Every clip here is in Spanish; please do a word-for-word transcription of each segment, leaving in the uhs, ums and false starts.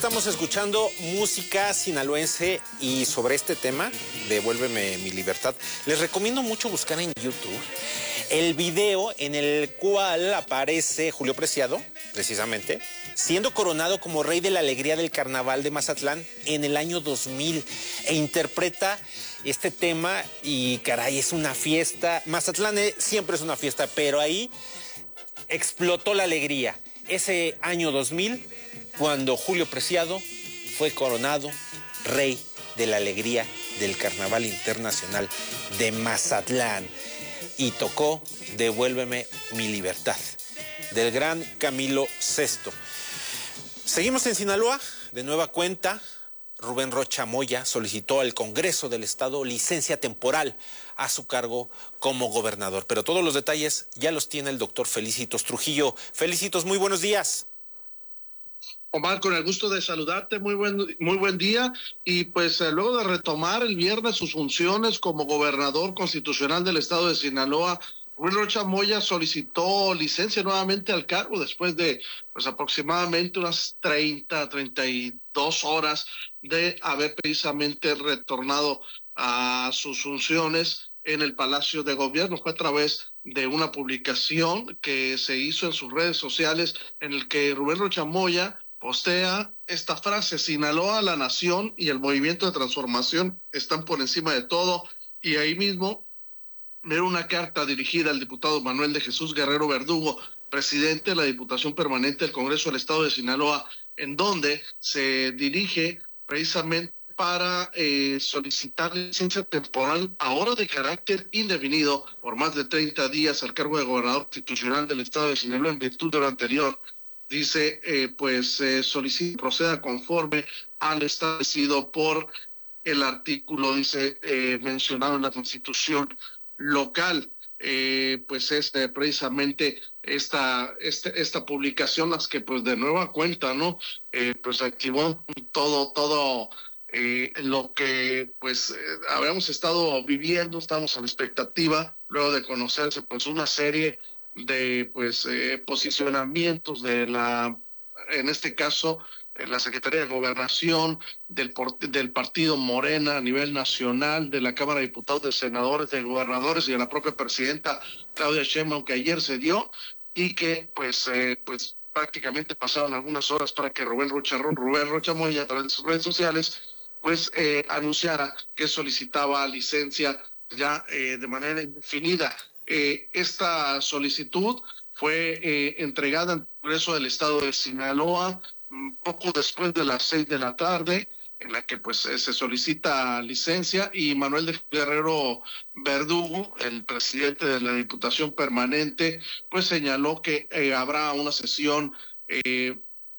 Estamos escuchando música sinaloense y sobre este tema, Devuélveme mi libertad, les recomiendo mucho buscar en YouTube el video en el cual aparece Julio Preciado, precisamente, siendo coronado como rey de la alegría del carnaval de Mazatlán en el año dos mil, e interpreta este tema y caray, es una fiesta. Mazatlán siempre es una fiesta, pero ahí explotó la alegría. Ese año dos mil, cuando Julio Preciado fue coronado rey de la alegría del Carnaval Internacional de Mazatlán y tocó Devuélveme mi libertad, del gran Camilo sexto. Seguimos en Sinaloa, de nueva cuenta. Rubén Rocha Moya solicitó al Congreso del Estado licencia temporal a su cargo como gobernador. Pero todos los detalles ya los tiene el doctor Felicitos Trujillo. Felicitos, muy buenos días. Omar, con el gusto de saludarte, muy buen, muy buen día. Y pues eh, luego de retomar el viernes sus funciones como gobernador constitucional del estado de Sinaloa, Rubén Rocha Moya solicitó licencia nuevamente al cargo después de pues aproximadamente unas treinta, treinta y dos horas de haber precisamente retornado a sus funciones en el Palacio de Gobierno. Fue a través de una publicación que se hizo en sus redes sociales en el que Rubén Rocha Moya postea esta frase: Sinaloa, la nación y el movimiento de transformación están por encima de todo. Y ahí mismo era una carta dirigida al diputado Manuel de Jesús Guerrero Verdugo, presidente de la Diputación Permanente del Congreso del Estado de Sinaloa, en donde se dirige precisamente para eh, solicitar licencia temporal, ahora de carácter indefinido, por más de treinta días al cargo de gobernador constitucional del Estado de Sinaloa en virtud de lo anterior. Dice, eh, pues eh, solicita proceda conforme al establecido por el artículo, dice, eh, mencionado en la Constitución local. Eh, pues es eh, precisamente esta, este, esta publicación las que pues de nueva cuenta, ¿no? Eh, pues activó todo, todo eh, lo que pues eh, habíamos estado viviendo, estamos a la expectativa, luego de conocerse pues una serie de pues eh, posicionamientos de la, en este caso, en la Secretaría de Gobernación, del, del partido Morena a nivel nacional, de la Cámara de Diputados, de Senadores, de Gobernadores y de la propia presidenta Claudia Sheinbaum, que ayer se dio, y que pues eh, pues prácticamente pasaron algunas horas para que Rubén Rocha, Rubén Rocha Moya, a través de sus redes sociales, pues eh, anunciara que solicitaba licencia ya eh, de manera indefinida. Eh, esta solicitud fue eh, entregada al Congreso del Estado de Sinaloa un poco después de las seis de la tarde, en la que pues eh, se solicita licencia, y Manuel de Guerrero Verdugo, el presidente de la Diputación Permanente, pues señaló que eh, habrá una sesión eh,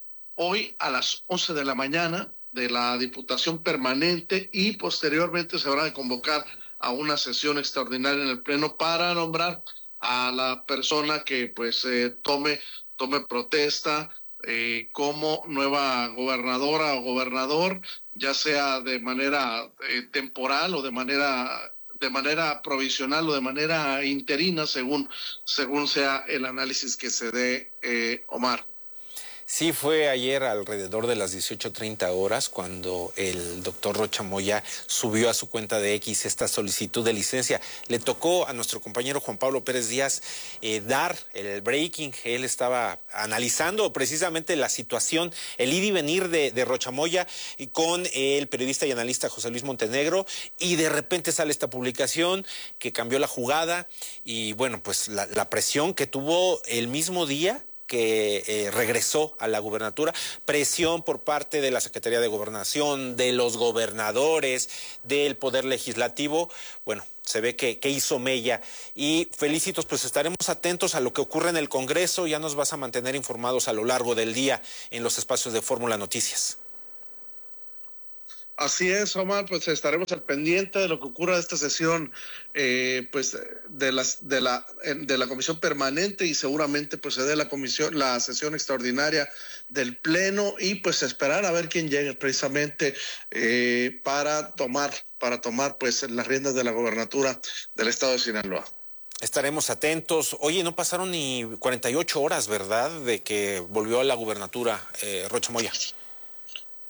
hoy a las once de la mañana de la Diputación Permanente, y posteriormente se habrá de convocar a una sesión extraordinaria en el Pleno para nombrar a la persona que pues eh, tome, tome protesta eh, como nueva gobernadora o gobernador, ya sea de manera eh, temporal o de manera de manera provisional o de manera interina, según, según sea el análisis que se dé, eh, Omar. Sí, fue ayer alrededor de las dieciocho treinta horas cuando el doctor Rocha Moya subió a su cuenta de X esta solicitud de licencia. Le tocó a nuestro compañero Juan Pablo Pérez Díaz eh, dar el breaking. Él estaba analizando precisamente la situación, el ir y venir de, de Rocha Moya con el periodista y analista José Luis Montenegro, y de repente sale esta publicación que cambió la jugada y bueno, pues la, la presión que tuvo el mismo día que eh, regresó a la gubernatura, presión por parte de la Secretaría de Gobernación, de los gobernadores, del Poder Legislativo. Bueno, se ve que, que hizo mella. Y Felicitos, pues estaremos atentos a lo que ocurre en el Congreso. Ya nos vas a mantener informados a lo largo del día en los espacios de Fórmula Noticias. Así es, Omar, pues estaremos al pendiente de lo que ocurra de esta sesión, eh, pues de las de la de la comisión permanente, y seguramente pues se dé la comisión, la sesión extraordinaria del Pleno, y pues esperar a ver quién llegue precisamente eh, para tomar para tomar pues las riendas de la gobernatura del estado de Sinaloa. Estaremos atentos. Oye, no pasaron ni cuarenta y ocho horas, ¿verdad?, de que volvió a la gubernatura eh, Rocha Moya.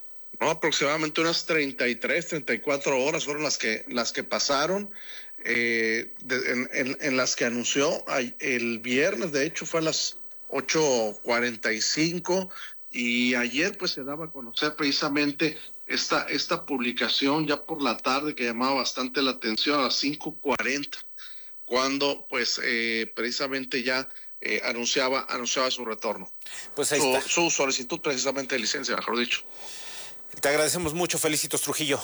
¿no? Aproximadamente unas treinta y tres, treinta y cuatro horas fueron las que, las que pasaron, eh, de, en, en, en las que anunció el viernes, de hecho fue a las ocho cuarenta y cinco, y ayer pues se daba a conocer precisamente esta, esta publicación ya por la tarde que llamaba bastante la atención a las cinco cuarenta, cuando pues eh, precisamente ya eh, anunciaba, anunciaba su retorno. Pues ahí su, está. Su solicitud precisamente de licencia, mejor dicho. Te agradecemos mucho, Felicitos Trujillo.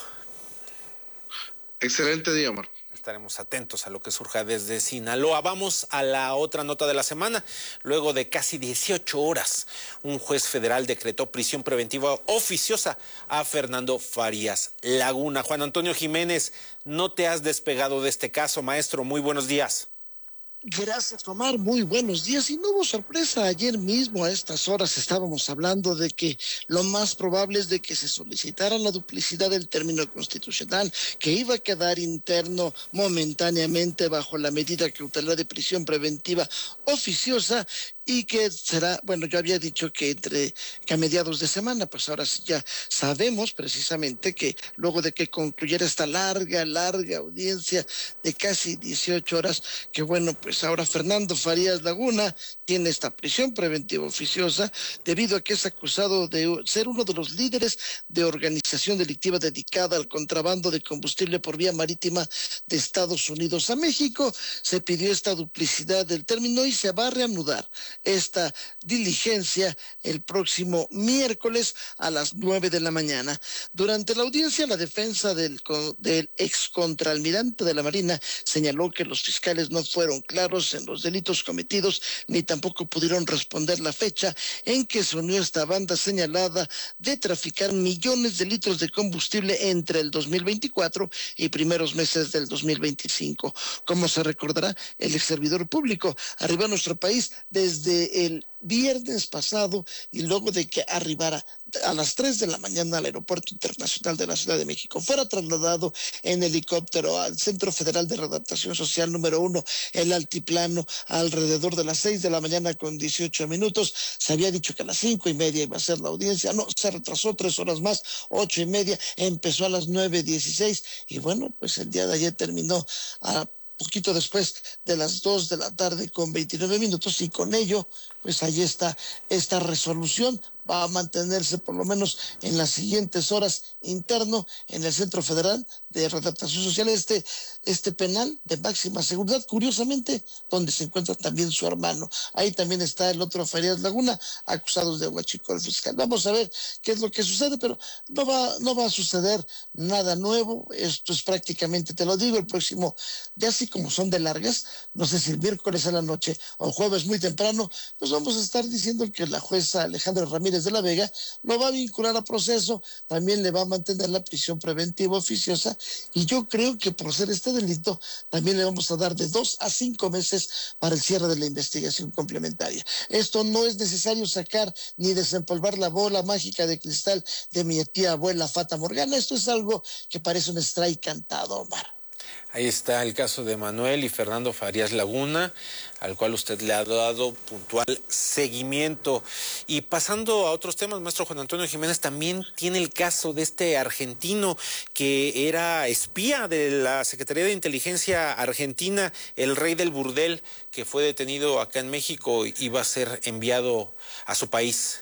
Excelente día, Omar. Estaremos atentos a lo que surja desde Sinaloa. Vamos a la otra nota de la semana. Luego de casi dieciocho horas, un juez federal decretó prisión preventiva oficiosa a Fernando Farías Laguna. Juan Antonio Jiménez, no te has despegado de este caso, maestro. Muy buenos días. Gracias, Omar. Muy buenos días. Y no hubo sorpresa. Ayer mismo a estas horas estábamos hablando de que lo más probable es de que se solicitara la duplicidad del término constitucional, que iba a quedar interno momentáneamente bajo la medida cautelar de prisión preventiva oficiosa, y que será, bueno, yo había dicho que entre que a mediados de semana, pues ahora sí ya sabemos precisamente que luego de que concluyera esta larga, larga audiencia de casi dieciocho horas, que bueno, pues ahora Fernando Farías Laguna tiene esta prisión preventiva oficiosa debido a que es acusado de ser uno de los líderes de organización delictiva dedicada al contrabando de combustible por vía marítima de Estados Unidos a México. Se pidió esta duplicidad del término y se va a reanudar esta diligencia el próximo miércoles a las nueve de la mañana. Durante la audiencia, la defensa del, del excontraalmirante de la Marina señaló que los fiscales no fueron claros en los delitos cometidos, ni tampoco pudieron responder la fecha en que se unió esta banda señalada de traficar millones de litros de combustible entre el dos mil veinticuatro y primeros meses del dos mil veinticinco. Como se recordará, el ex servidor público arribó a nuestro país desde el viernes pasado y luego de que arribara a las tres de la mañana al Aeropuerto Internacional de la Ciudad de México, fuera trasladado en helicóptero al Centro Federal de Readaptación Social número uno, el Altiplano, alrededor de las seis de la mañana con dieciocho minutos. Se había dicho que a las cinco y media iba a ser la audiencia, no, se retrasó tres horas más, ocho y media, empezó a las nueve dieciséis y bueno, pues el día de ayer terminó a poquito después de las dos de la tarde con veintinueve minutos, y con ello, pues ahí está esta resolución. Va a mantenerse por lo menos en las siguientes horas interno en el Centro Federal de Readaptación Social, este, este penal de máxima seguridad, curiosamente, donde se encuentra también su hermano. Ahí también está el otro Farías Laguna, acusados de huachicol fiscal. Vamos a ver qué es lo que sucede, pero no va, no va a suceder nada nuevo. Esto es prácticamente, te lo digo, el próximo, ya así como son de largas, no sé si el miércoles a la noche o el jueves muy temprano, pues vamos a estar diciendo que la jueza Alejandra Ramírez de la Vega lo va a vincular a proceso, también le va a mantener la prisión preventiva oficiosa, y yo creo que por ser este delito también le vamos a dar de dos a cinco meses para el cierre de la investigación complementaria. Esto no es necesario sacar ni desempolvar la bola mágica de cristal de mi tía abuela Fata Morgana. Esto es algo que parece un strike cantado, Omar. Ahí está el caso de Manuel y Fernando Farías Laguna, al cual usted le ha dado puntual seguimiento. Y pasando a otros temas, maestro Juan Antonio Jiménez, también tiene el caso de este argentino que era espía de la Secretaría de Inteligencia Argentina, el rey del burdel, que fue detenido acá en México y iba a ser enviado a su país.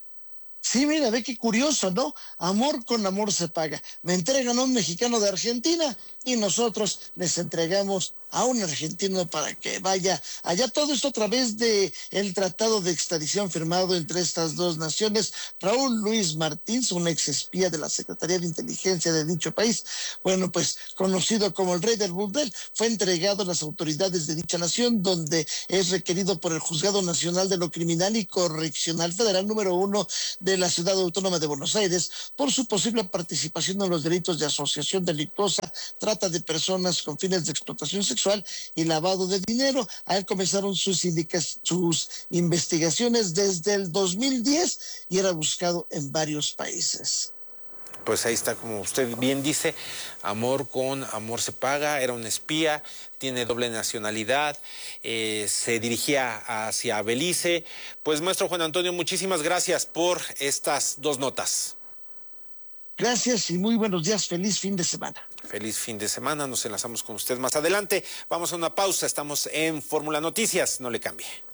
Sí, mira, ve qué curioso, ¿no? Amor con amor se paga. Me entregan a un mexicano de Argentina y nosotros les entregamos a un argentino para que vaya allá. Todo esto a través de el tratado de extradición firmado entre estas dos naciones. Raúl Luis Martins, un ex espía de la Secretaría de Inteligencia de dicho país, bueno, pues conocido como el rey del burdel, fue entregado a las autoridades de dicha nación, donde es requerido por el Juzgado Nacional de lo Criminal y Correccional Federal número uno de la Ciudad Autónoma de Buenos Aires por su posible participación en los delitos de asociación delictuosa, trata de personas con fines de explotación sexual y lavado de dinero. A él comenzaron sus, sus investigaciones desde el dos mil diez y era buscado en varios países. Pues ahí está, como usted bien dice, amor con amor se paga. Era un espía, tiene doble nacionalidad, eh, se dirigía hacia Belice. Pues maestro Juan Antonio, muchísimas gracias por estas dos notas. Gracias y muy buenos días. Feliz fin de semana. Feliz fin de semana. Nos enlazamos con usted más adelante. Vamos a una pausa. Estamos en Fórmula Noticias. No le cambie.